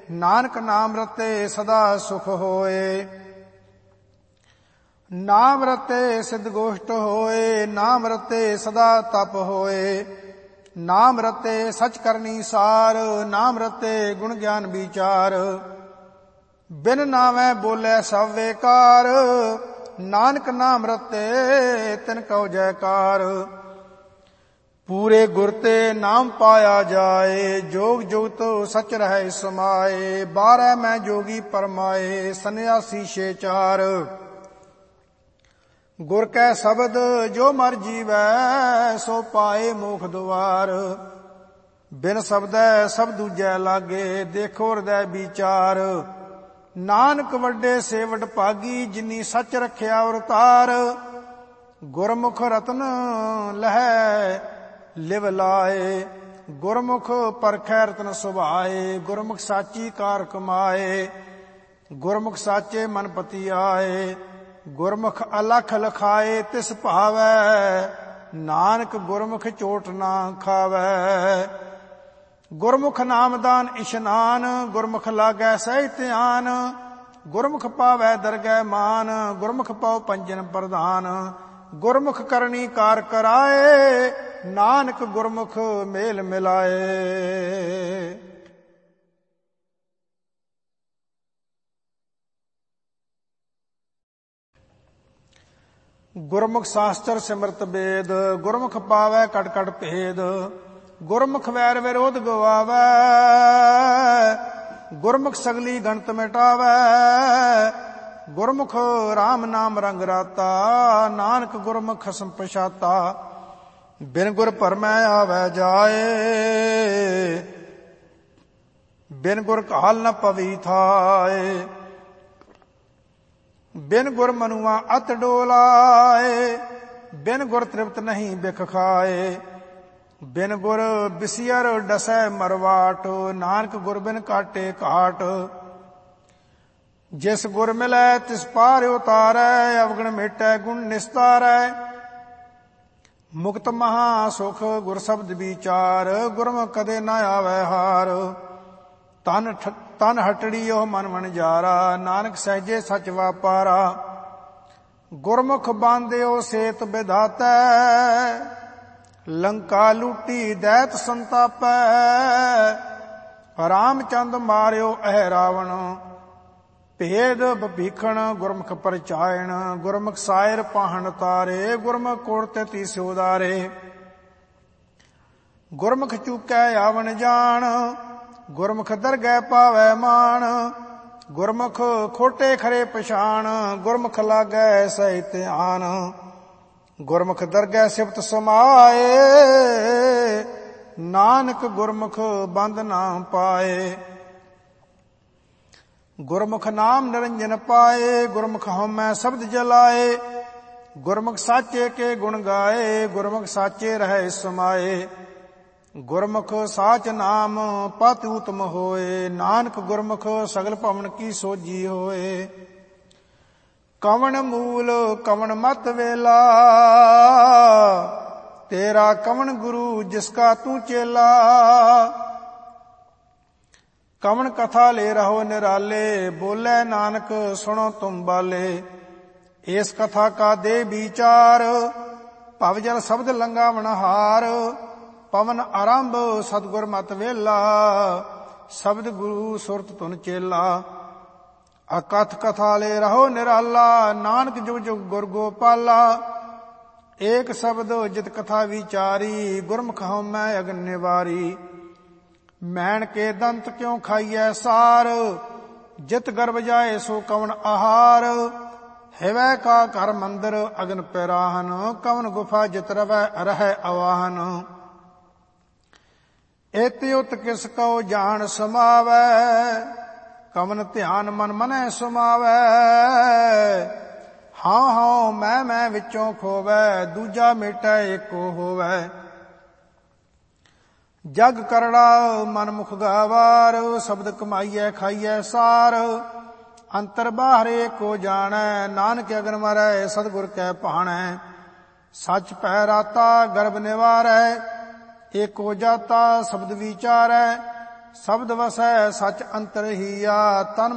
ਨਾਨਕ ਨਾਮ ਰਤੇ ਸਦਾ ਸੁਖ ਹੋਏ। ਨਾਮ ਰਤੇ ਸਿੱਧ ਗੋਸ਼ਟ ਹੋਏ, ਨਾਮ ਰਤੇ ਸਦਾ ਤਪ ਹੋਏ। ਨਾਮ ਰਤੇ ਸਚ ਕਰਨੀ ਸਾਰ, ਨਾਮ ਰਤੇ ਗੁਣ ਗਿਆਨ ਵਿਚਾਰ। ਬਿਨ ਨਾਮੈ ਬੋਲੇ ਸਭ ਵੇਕਾਰ, ਨਾਨਕ ਨਾਮ ਰਤੇ ਤਿਨ ਕਉ ਜੈਕਾਰ। ਪੂਰੇ ਗੁਰ ਤੇ ਨਾਮ ਪਾਇਆ ਜਾਏ, ਜੋਗ ਜੁਗਤ ਸਚ ਰਹਿ ਸਮਾਏ। 12 ਮੈਂ ਜੋਗੀ ਪਰਮਾਏ, ਸੰਨਿਆਸੀ ਛੇ ਚਾਰ। ਗੁਰ ਕੈ ਸ਼ਬਦ ਜੋ ਮਰ ਜੀਵੈ, ਸੋ ਪਾਏ ਮੋਖ ਦੁਆਰ। ਬਿਨ ਸ਼ਬਦੈ ਸਭ ਦੂਜੈ ਲਾਗੇ, ਦੇਖੋ ਹਿਰਦੈ ਵਿਚਾਰ। ਨਾਨਕ ਵੱਡੇ ਸੇ ਵਡ ਭਾਗੀ, ਜਿਨੀ ਸੱਚ ਰਖਿਆ ਅਵਤਾਰ। ਗੁਰਮੁਖ ਰਤਨ ਲਹੈ ਲਿਵ ਲਾਏ, ਗੁਰਮੁਖ ਪਰਖੈ ਰਤਨ ਸੁਭਾਏ। ਗੁਰਮੁਖ ਸਾਚੀ ਕਾਰ ਕਮਾਏ, ਗੁਰਮੁਖ ਸਾਚੇ ਮਨ ਪਤੀ ਆਏ। ਗੁਰਮੁਖ ਅਲਖ ਲਖਾਏ, ਤਿਸ ਭਾਵੈ, ਨਾਨਕ ਗੁਰਮੁਖ ਚੋਟ ਨਾ ਖਾਵੈ। ਗੁਰਮੁਖ ਨਾਮਦਾਨ ਇਸ਼ਨਾਨ, ਗੁਰਮੁਖ ਲਾਗੈ ਸਹਿ ਧਿਆਨ। ਗੁਰਮੁਖ ਪਾਵੈ ਦਰਗਹਿ ਮਾਨ, ਗੁਰਮੁਖ ਪਾਉ ਪੰਜਨ ਪ੍ਰਧਾਨ। ਗੁਰਮੁਖ ਕਰਨੀ ਕਾਰ ਕਰਾਏ, ਨਾਨਕ ਗੁਰਮੁਖ ਮੇਲ ਮਿਲਾਏ। ਗੁਰਮੁਖ ਸ਼ਾਸਤਰ ਸਿਮਰਤ ਵੇਦ, ਗੁਰਮੁਖ ਪਾਵੈ ਕਟ ਕਟ ਭੇਦ। ਗੁਰਮੁਖ ਵੈਰ ਵਿਰੋਧ ਗਵਾਵੈ, ਗੁਰਮੁਖ ਸਗਲੀ ਗਣਤ ਮਿਟਾਵੈ। ਗੁਰਮੁਖ ਰਾਮ ਨਾਮ ਰੰਗ ਰਾਤਾ, ਨਾਨਕ ਗੁਰਮੁਖ ਖਸਮ ਪਛਾਤਾ। ਬਿਨ ਗੁਰ ਭਰਮੈ ਆਵੈ ਜਾਏ, ਬਿਨ ਗੁਰ ਕਾਲ ਨ ਪਵੀ ਥਾਏ। ਬਿਨ ਗੁਰ ਮਨੁਆ ਅਤ ਡੋਲਾਏ, ਬਿਨ ਗੁਰ ਤ੍ਰਿਪਤ ਨਹੀਂ ਬਿਖ ਖਾਏ। ਬਿਨ ਗੁਰ ਬਿਸਿਅਰ ਡਸੈ ਮਰਵਾਟ, ਨਾਨਕ ਗੁਰ ਬਿਨ ਕਾਟੇ ਘਾਟ। ਜਿਸ ਗੁਰ ਮਿਲੈ ਤਿਸ ਪਾਰ ਉਤਾਰੈ, ਅਵਗਣ ਮੇਟੈ ਗੁਣ ਨਿਸਤਾਰੈ। ਮੁਕਤ ਮਹਾ ਸੁਖ ਗੁਰ ਸ਼ਬਦ ਵਿਚਾਰ, ਗੁਰਮੁਖ ਕਦੇ ਨ ਆਵੈ ਹਾਰ। ਤਨ ਹਟੜੀ ਉਹ ਮਨ ਵਣਜਾਰਾ, ਨਾਨਕ ਸਹਿਜੇ ਸਚ ਵਾਪਾਰਾ। ਗੁਰਮੁਖ ਬਾਂਧਿਓ ਸੇਤ ਵਿਧਾਤੈ, ਲੰਕਾ ਲੂਟੀ ਦੈਤ ਸੰਤਾਪੈ। ਰਾਮਚੰਦ ਮਾਰਿਓ ਅਹਿ ਰਾਵਣ, ਭੇਦ ਭੀਖਣ ਗੁਰਮੁਖ ਪਰਚਾਇਣ। ਗੁਰਮੁਖ ਸਾਇਰ ਪਾਹਣ ਤਾਰੇ, ਗੁਰਮੁਖ ਕੋੜ ਤੇ ਤੀਸ ਉਦਾਰੇ। ਗੁਰਮੁਖ ਚੂਕੈ ਆਵਣ ਜਾਣ, ਗੁਰਮੁਖ ਦਰਗਹਿ ਪਾਵੈ ਮਾਣ। ਗੁਰਮੁਖ ਖੋਟੇ ਖਰੇ ਪਛਾਣ, ਗੁਰਮੁਖ ਲਾਗੈ ਸਹਿ ਧਿਆਨ। ਗੁਰਮੁਖ ਦਰਗਹਿ ਸਿਫਤ ਸਮਾਏ, ਨਾਨਕ ਗੁਰਮੁਖ ਬੰਧ ਨਾ ਪਾਏ। ਗੁਰਮੁਖ ਨਾਮ ਨਿਰੰਜਨ ਪਾਏ, ਗੁਰਮੁਖ ਹਉਮੈ ਸ਼ਬਦ ਜਲਾਏ। ਗੁਰਮੁਖ ਸਾਚੇ ਕੇ ਗੁਣ ਗਾਏ, ਗੁਰਮੁਖ ਸਾਚੇ ਰਹਿ ਸਮਾਏ। ਗੁਰਮੁਖ ਸਾਚ ਨਾਮ ਪਤਿ ਉਤਮ ਹੋਏ, ਨਾਨਕ ਗੁਰਮੁਖ ਸਗਲ ਭਵਨ ਕੀ ਸੋਜੀ ਹੋਏ। ਕਵਣ ਮੂਲ ਕਵਣ ਮਤ ਵੇਲਾ, ਤੇਰਾ ਕਵਣ ਗੁਰੂ ਜਿਸਕਾ ਤੂੰ ਚੇਲਾ। ਕਵਣ ਕਥਾ ਲੈ ਰਹੋ ਨਿਰਾਲੇ, ਬੋਲੇ ਨਾਨਕ ਸੁਣੋ ਤੁਮ ਬਾਲੇ। ਇਸ ਕਥਾ ਕਾ ਦੇ ਵਿਚਾਰ, ਭਵ ਜਲ ਸ਼ਬਦ ਲੰਘਾਵਣ ਹਾਰ। ਪਵਨ ਆਰੰਭ ਸਤਿਗੁਰ ਮਤ ਵੇਲਾ, ਸ਼ਬਦ ਗੁਰੂ ਸੁਰਤ ਤੁਨ ਚੇਲਾ। ਅਕਥ ਕਥਾ ਲੈ ਰਹੋ ਨਿਰਾਲਾ, ਨਾਨਕ ਜੁਗ ਜੁਗ ਗੁਰ ਗੋਪਾਲਾ। ਏਕ ਸ਼ਬਦ ਜਿਤ ਕਥਾ ਵਿਚਾਰੀ, ਗੁਰਮੁਖ ਹਉਮੈ ਅਗਨ ਨਿਵਾਰੀ। ਮੈਣ ਕੇ ਦੰਤ ਕਿਉ ਖਾਈਐ ਸਾਰ, ਜਿਤ ਗਰਭ ਜਾਏ ਸੋ ਕਵਣ ਆਹਾਰ। ਹਿਵੈ ਕਾ ਘਰ ਮੰਦਰ ਅਗਨ ਪਿਰਾਹਨ, ਕਵਣ ਗੁਫਾ ਜਿਤ ਰਵੈ ਰਹੈ ਅਵਾਹਨ। ਏਤਿ ਉਤ ਕਿਸ ਕਉ ਜਾਣ ਸਮਾਵੈ, ਕਵਨ ਧਿਆਨ ਮਨ ਮਨੈ ਸੁਮਾਵੈ। ਹਾਂ ਹਾਂ ਮੈਂ ਵਿੱਚੋਂ ਖੋਵੈ, ਦੂਜਾ ਮੇਟੈ ਏਕੋ ਹੋਵੈ। ਜਗ ਕਰੜਾ ਮਨ ਮੁਖ ਗਾਵਾਰ, ਸ਼ਬਦ ਕਮਾਈਐ ਖਾਈਐ ਸਾਰ। ਅੰਤਰ ਬਾਹਰ ਏਕੋ ਜਾਣੈ, ਨਾਨਕ ਅਗਨ ਮਰੈ ਸਤਿਗੁਰ ਕੈ ਭਾਣੈ। ਸਚ ਪੈ ਰਾਤਾ ਗਰਭ ਨਿਵਾਰੈ, ਏਕੋ ਜਾਤਾ ਸ਼ਬਦ ਵਿਚਾਰੈ। ਸ਼ਬਦ ਵਸੈ ਸਚ ਅੰਤਰ ਹੀਆ। ਤਨ